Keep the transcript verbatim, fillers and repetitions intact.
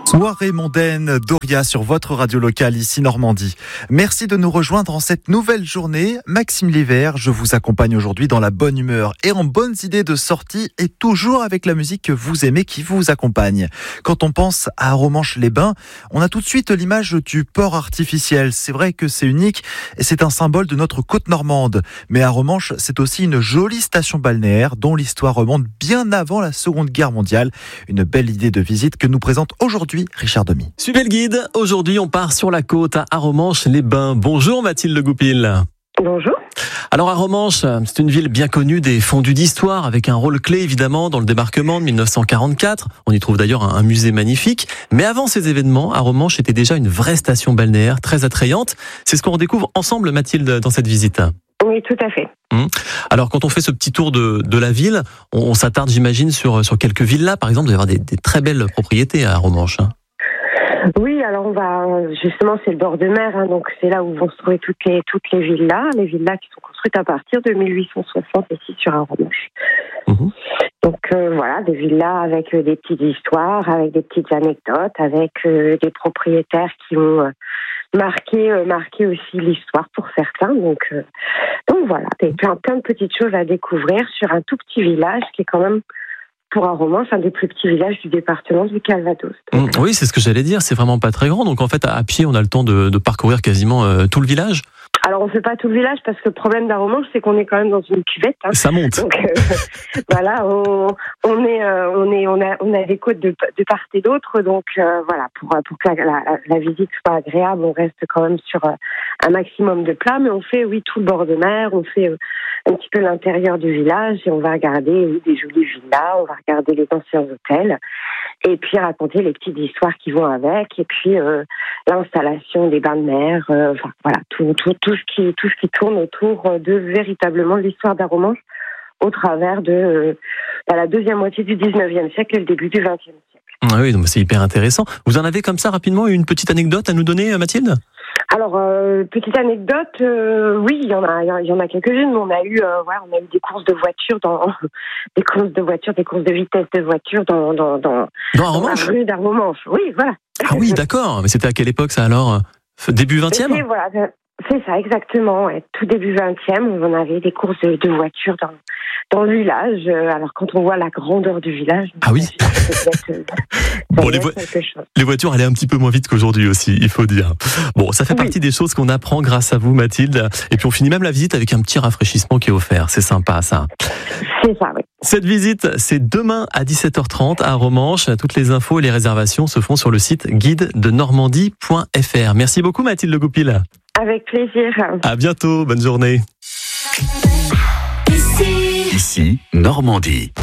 Soirée mondaine, Doria sur votre radio locale ici Normandie. Merci de nous rejoindre en cette nouvelle journée. Maxime Liver, je vous accompagne aujourd'hui dans la bonne humeur et en bonnes idées de sortie et toujours avec la musique que vous aimez qui vous accompagne. Quand on pense à Aromanches-les-Bains, on a tout de suite l'image du port artificiel. C'est vrai que c'est unique et c'est un symbole de notre côte normande. Mais Aromanches, c'est aussi une jolie station balnéaire dont l'histoire remonte bien avant la Seconde Guerre mondiale. Une belle idée de visite que nous présente aujourd'hui Richard Demy. Suivez le guide. Aujourd'hui, on part sur la côte à Aromanches-les-Bains. Bonjour Mathilde Goupil. Bonjour. Alors Aromanches, c'est une ville bien connue des fondus d'histoire avec un rôle clé évidemment dans le débarquement de dix-neuf cent quarante-quatre. On y trouve d'ailleurs un musée magnifique. Mais avant ces événements, Aromanches était déjà une vraie station balnéaire très attrayante. C'est ce qu'on redécouvre ensemble, Mathilde, dans cette visite. Oui, tout à fait. Hum. Alors quand on fait ce petit tour de, de la ville, on, on s'attarde j'imagine sur, sur quelques villas. Par exemple, il va y avoir des, des très belles propriétés à Aromanches. Oui, alors on va justement, c'est le bord de mer, hein, donc c'est là où vont se trouver toutes les toutes les villas, les villas qui sont construites à partir de mille huit cent soixante ici sur Aromanches. Mmh. Donc euh, voilà, des villas avec euh, des petites histoires, avec des petites anecdotes, avec euh, des propriétaires qui ont euh, marqué euh, marqué aussi l'histoire pour certains. Donc euh, donc voilà, des plein plein de petites choses à découvrir sur un tout petit village qui est quand même, pour Aromanches, un des plus petits villages du département du Calvados. Mmh, oui, c'est ce que j'allais dire, c'est vraiment pas très grand. Donc en fait, à pied, on a le temps de, de parcourir quasiment euh, tout le village. Alors on fait pas tout le village parce que le problème d'Aromanches, c'est qu'on est quand même dans une cuvette. Hein. Ça monte. Donc euh, voilà, on, on est, euh, on est, on a, on a des côtes de, de part et d'autre. Donc euh, voilà, pour pour que la, la, la visite soit agréable, on reste quand même sur euh, un maximum de plats, mais on fait oui tout le bord de mer, on fait euh, un petit peu l'intérieur du village et on va regarder oui, des jolies villas, on va regarder les anciens hôtels et puis raconter les petites histoires qui vont avec et puis euh, l'installation des bains de mer, euh, enfin voilà tout, tout, tout ce qui tout ce qui tourne autour de véritablement l'histoire d'Aromanches au travers de euh, la deuxième moitié du dix-neuvième siècle et le début du vingtième siècle. Ah oui, donc c'est hyper intéressant. Vous en avez comme ça rapidement une petite anecdote à nous donner, Mathilde ? Alors, euh, petite anecdote, euh, oui, il y en a, il y en a quelques-unes. Mais on a eu, euh, ouais, on a eu des courses de voitures dans, des courses de voitures, des courses de vitesse de voitures dans, dans, dans, dans, dans la rue d'Aromanches. Oui, voilà. Ah oui, d'accord. Mais c'était à quelle époque ça alors ? Début vingtième ? C'est, voilà, c'est ça, exactement. Ouais. Tout début vingtième, on avait des courses de, de voitures dans, dans le village. Alors, quand on voit la grandeur du village, ah oui. Être, bon, les, vo- les voitures allaient un petit peu moins vite qu'aujourd'hui aussi, il faut dire. Bon, ça fait oui. partie des choses qu'on apprend grâce à vous, Mathilde. Et puis on finit même la visite avec un petit rafraîchissement qui est offert. C'est sympa, ça. C'est ça, oui. Cette visite, c'est demain à dix-sept heures trente à Aromanches. Toutes les infos et les réservations se font sur le site guide de normandie point f r. Merci beaucoup, Mathilde Goupil. Avec plaisir. À bientôt. Bonne journée. Ici, Normandie.